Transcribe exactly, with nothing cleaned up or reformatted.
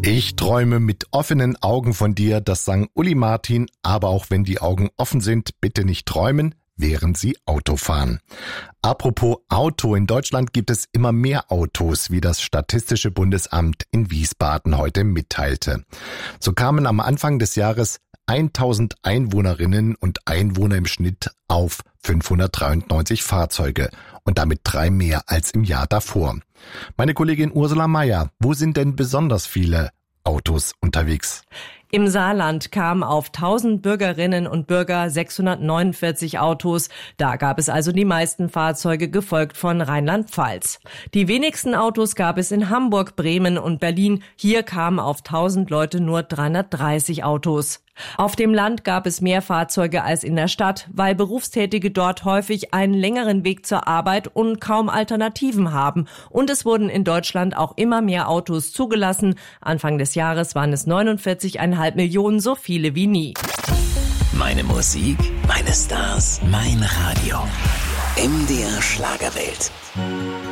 Ich träume mit offenen Augen von dir, das sang Uli Martin, aber auch wenn die Augen offen sind, bitte nicht träumen, während Sie Auto fahren. Apropos Auto, in Deutschland gibt es immer mehr Autos, wie das Statistische Bundesamt in Wiesbaden heute mitteilte. So kamen am Anfang des Jahres tausend Einwohnerinnen und Einwohner im Schnitt auf fünfhundertdreiundneunzig Fahrzeuge und damit drei mehr als im Jahr davor. Meine Kollegin Ursula Meier, wo sind denn besonders viele Autos unterwegs? Im Saarland kamen auf tausend Bürgerinnen und Bürger sechshundertneunundvierzig Autos. Da gab es also die meisten Fahrzeuge, gefolgt von Rheinland-Pfalz. Die wenigsten Autos gab es in Hamburg, Bremen und Berlin. Hier kamen auf tausend Leute nur dreihundertdreißig Autos. Auf dem Land gab es mehr Fahrzeuge als in der Stadt, weil Berufstätige dort häufig einen längeren Weg zur Arbeit und kaum Alternativen haben. Und es wurden in Deutschland auch immer mehr Autos zugelassen. Anfang des Jahres waren es neunundvierzig Komma fünf Millionen, so viele wie nie. Meine Musik, meine Stars, mein Radio. M D R Schlagerwelt.